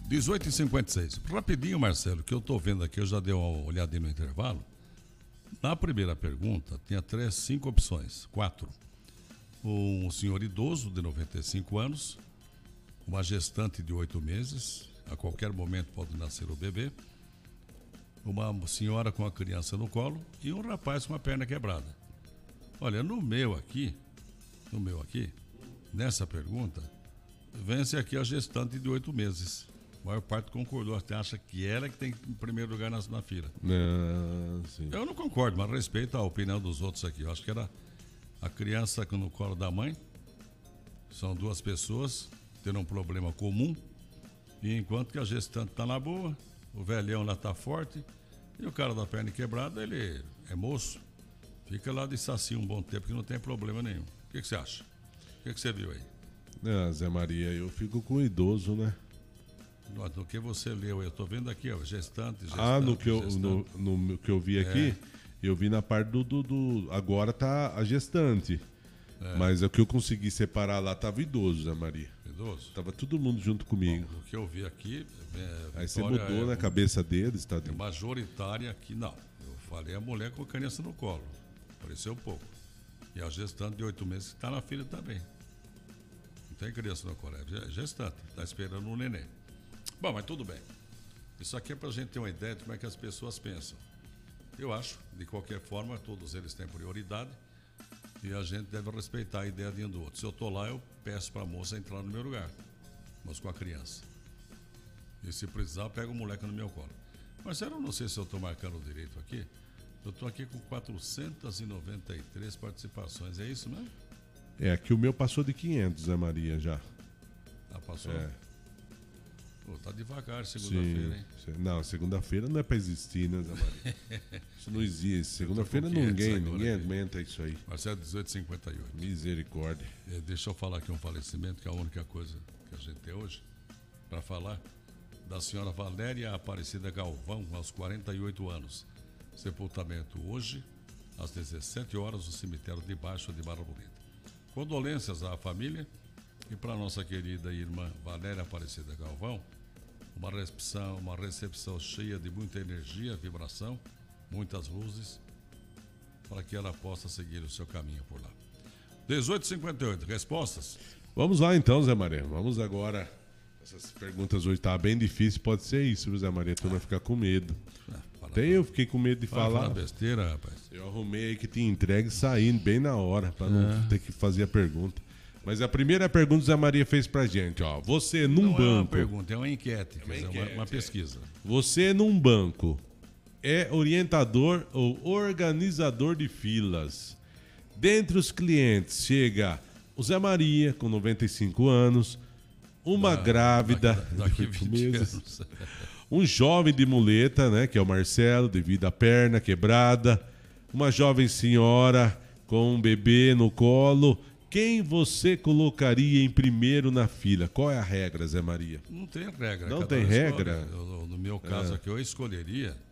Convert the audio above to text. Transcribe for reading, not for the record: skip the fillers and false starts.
18h56. Rapidinho, Marcelo, que eu estou vendo aqui, eu já dei uma olhadinha no intervalo. Na primeira pergunta, tinha 5 opções, 4. Um senhor idoso de 95 anos, uma gestante de 8 meses, a qualquer momento pode nascer o bebê, uma senhora com a criança no colo e um rapaz com a perna quebrada. Olha, no meu aqui, nessa pergunta, vence aqui a gestante de 8 meses. A maior parte concordou, até acha que ela que tem em primeiro lugar na fila. Sim. Eu não concordo, mas respeito a opinião dos outros aqui. Eu acho que era a criança no colo da mãe. São 2 pessoas tendo um problema comum. E enquanto que a gestante está na boa, o velhão lá está forte, e o cara da perna quebrada, ele é moço. Fica lá de saci um bom tempo que não tem problema nenhum. O que você acha? O que você viu aí? Zé Maria, eu fico com o idoso, né? No que você leu, eu tô vendo aqui, ó, gestante. No que eu vi aqui, eu vi na parte do agora tá a gestante. Mas o que eu consegui separar lá tava idoso, Zé Maria. Idoso? Tava todo mundo junto comigo. Bom, o que eu vi aqui... Aí você mudou na cabeça deles, tá? Majoritária aqui, não. Eu falei a mulher com a criança no colo. Pareceu pouco. E a gestante de 8 meses que tá na filha também. Não tem criança no colo, é gestante. Tá esperando um neném. Bom, mas tudo bem. Isso aqui é pra gente ter uma ideia de como é que as pessoas pensam. Eu acho, de qualquer forma, todos eles têm prioridade e a gente deve respeitar a ideia de um do outro. Se eu tô lá, eu peço pra moça entrar no meu lugar, mas com a criança. E se precisar, eu pego o moleque no meu colo. Marcelo, eu não sei se eu tô marcando direito aqui. Eu tô aqui com 493 participações, é isso mesmo? Aqui o meu passou de 500, Zé Maria, já. Ah, passou? Pô, tá devagar segunda-feira, hein? Não, segunda-feira não é pra existir, né, Zé Maria? Isso não existe. Segunda-feira ninguém aguenta isso aí. Marcelo, 18h58. Misericórdia. Deixa eu falar aqui um falecimento, que é a única coisa que a gente tem hoje, para falar da senhora Valéria Aparecida Galvão, aos 48 anos. Sepultamento hoje, às 17 horas, no cemitério de Baixo de Barra Bonita. Condolências à família e para nossa querida irmã Valéria Aparecida Galvão, uma recepção cheia de muita energia, vibração, muitas luzes, para que ela possa seguir o seu caminho por lá. 18h58, respostas? Vamos lá então, Zé Maria. Vamos agora. Essas perguntas hoje tá bem difícil, pode ser isso, Zé Maria. Tu vai ficar com medo. Eu fiquei com medo de falar. Fala besteira, rapaz. Eu arrumei aí que te entregue saindo bem na hora, para não ter que fazer a pergunta. Mas a primeira pergunta Zé Maria fez pra gente, ó. Você num banco. Não é uma pergunta, é uma enquete, uma pesquisa. Você num banco é orientador ou organizador de filas. Dentre os clientes chega o Zé Maria, com 95 anos, uma grávida daqui 20 meses. Um jovem de muleta, né, que é o Marcelo, devido à perna quebrada, uma jovem senhora com um bebê no colo. Quem você colocaria em primeiro na fila? Qual é a regra, Zé Maria? Não tem regra. Não tem regra? No meu caso aqui, eu escolheria